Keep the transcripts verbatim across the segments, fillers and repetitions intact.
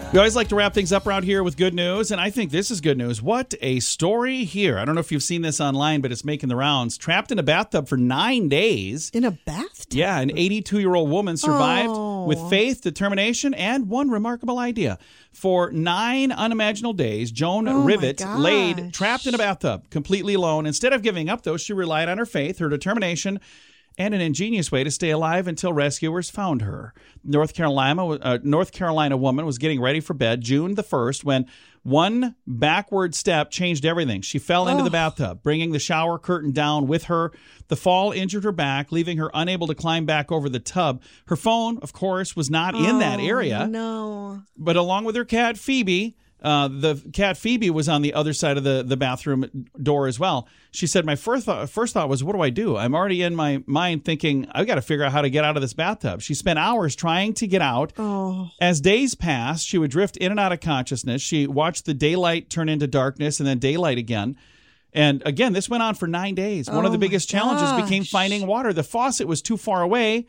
We always like to wrap things up around here with good news, and I think this is good news. What a story here. I don't know if you've seen this online, but it's making the rounds. Trapped in a bathtub for nine days. In a bathtub? Yeah, an eighty-two-year-old woman survived Oh. with faith, determination, and one remarkable idea. For nine unimaginable days, Joan Oh, my Rivet gosh. laid trapped in a bathtub, completely alone. Instead of giving up, though, she relied on her faith, her determination, and an ingenious way to stay alive until rescuers found her. North Carolina, uh, North Carolina woman was getting ready for bed June the first when one backward step changed everything. She fell into Oh. the bathtub, bringing the shower curtain down with her. The fall injured her back, leaving her unable to climb back over the tub. Her phone, of course, was not in that Oh, area, no. but along with her cat, Phoebe, Uh, the cat Phoebe was on the other side of the, the bathroom door as well. She said, my first thought, first thought was, what do I do? I'm already in my mind thinking, I've got to figure out how to get out of this bathtub. She spent hours trying to get out. Oh. As days passed, she would drift in and out of consciousness. She watched the daylight turn into darkness and then daylight again. And again, this went on for nine days. One Oh of the biggest my challenges became gosh. finding water. The faucet was too far away.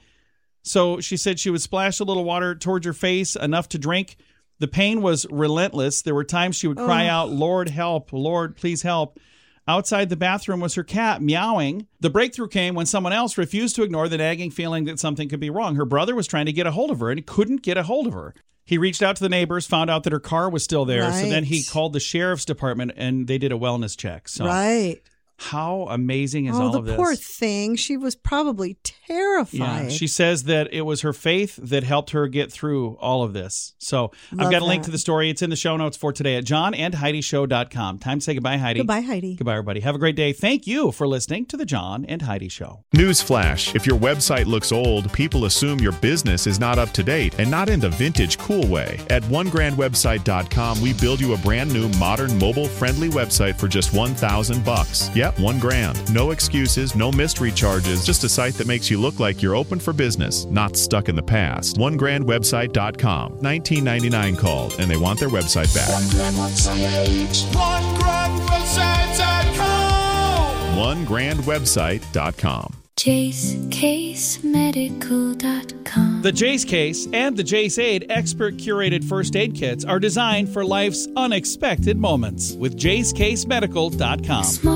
So she said she would splash a little water towards her face, enough to drink. The pain was relentless. There were times she would cry Oh. out, Lord, help, Lord, please help. Outside the bathroom was her cat meowing. The breakthrough came when someone else refused to ignore the nagging feeling that something could be wrong. Her brother was trying to get a hold of her and couldn't get a hold of her. He reached out to the neighbors, found out that her car was still there. So then he Right. called the sheriff's department and they did a wellness check. So Right. how amazing is oh, all the of this? poor thing. She was probably terrified. Yeah, she says that it was her faith that helped her get through all of this. So I've Love got a link that. to the story. It's in the show notes for today at john and heidi show dot com. Time to say goodbye, Heidi. Goodbye, Heidi. Goodbye, everybody. Have a great day. Thank you for listening to the John and Heidi Show. Newsflash, if your website looks old, people assume your business is not up to date and not in the vintage cool way. At one grand website dot com, we build you a brand new, modern, mobile-friendly website for just one thousand bucks. Yep, one grand. No excuses, no mystery charges, just a site that makes you look like you're open for business, not stuck in the past. one grand website dot com. nineteen ninety-nine called, and they want their website back. one grand website dot com. one grand website dot com. Jace Case Medical dot com. The Jace Case and the Jace Aid expert curated first aid kits are designed for life's unexpected moments with Jace Case Medical dot com.